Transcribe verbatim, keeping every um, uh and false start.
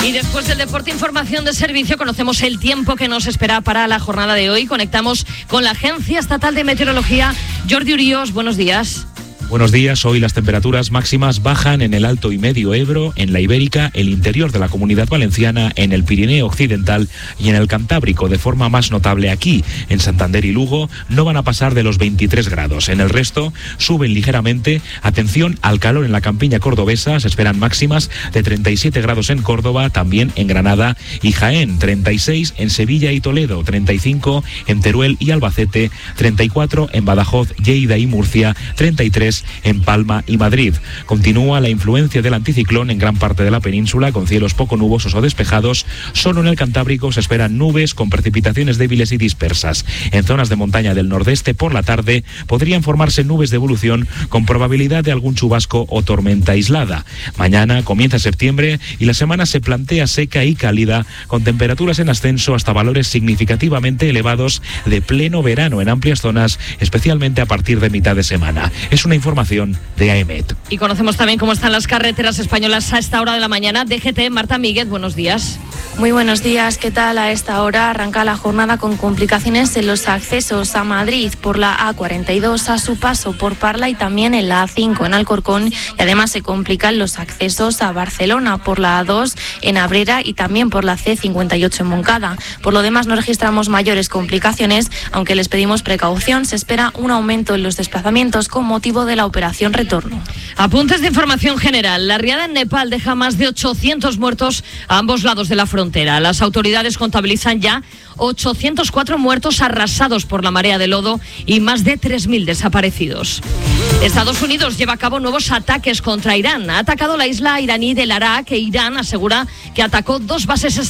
Y después del deporte, información de servicio, conocemos el tiempo que nos espera para la jornada de hoy. Conectamos con la Agencia Estatal de Meteorología. Jordi Urios, buenos días. Buenos días. Hoy las temperaturas máximas bajan en el Alto y Medio Ebro, en la Ibérica, el interior de la Comunidad Valenciana, en el Pirineo Occidental y en el Cantábrico. De forma más notable aquí, en Santander y Lugo, no van a pasar de los veintitrés grados. En el resto suben ligeramente. Atención al calor en la campiña cordobesa. Se esperan máximas de treinta y siete grados en Córdoba, también en Granada y Jaén. treinta y seis en Sevilla y Toledo. treinta y cinco en Teruel y Albacete. treinta y cuatro en Badajoz, Lleida y Murcia. treinta y tres en Palma y Madrid. Continúa la influencia del anticiclón en gran parte de la península, con cielos poco nubosos o despejados. Solo en el Cantábrico se esperan nubes con precipitaciones débiles y dispersas. En zonas de montaña del nordeste, por la tarde, podrían formarse nubes de evolución con probabilidad de algún chubasco o tormenta aislada. Mañana comienza septiembre y la semana se plantea seca y cálida, con temperaturas en ascenso hasta valores significativamente elevados de pleno verano en amplias zonas, especialmente a partir de mitad de semana. Es una información de AEMET. Y conocemos también cómo están las carreteras españolas a esta hora de la mañana. D G T, Marta Míguez, buenos días. Muy buenos días, ¿qué tal? A esta hora arranca la jornada con complicaciones en los accesos a Madrid por la A cuarenta y dos, a su paso por Parla, y también en la A cinco en Alcorcón, y además se complican los accesos a Barcelona por la A dos en Abrera y también por la C cincuenta y ocho en Moncada. Por lo demás no registramos mayores complicaciones, aunque les pedimos precaución. Se espera un aumento en los desplazamientos con motivo de la operación Retorno. Apuntes de información general. La riada en Nepal deja más de ochocientos muertos a ambos lados de la frontera. Las autoridades contabilizan ya ochocientos cuatro muertos arrasados por la marea de lodo y más de tres mil desaparecidos. Estados Unidos lleva a cabo nuevos ataques contra Irán. Ha atacado la isla iraní del Arak, e Irán asegura que atacó dos bases